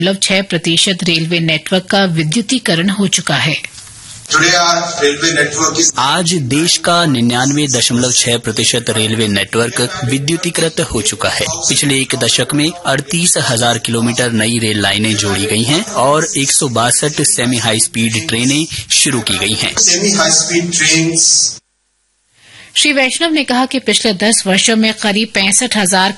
6% railway network का विद्युतीकरण हो चुका है। आज देश का 99.6% रेलवे नेटवर्क विद्युतीकृत हो चुका है। पिछले एक दशक में 38,000 किलोमीटर नई रेल लाइनें जोड़ी गई हैं और 162 सेमी हाई स्पीड ट्रेनें शुरू की गई हैं। श्री वैष्णव ने कहा कि पिछले 10 वर्षों में करीब 65,000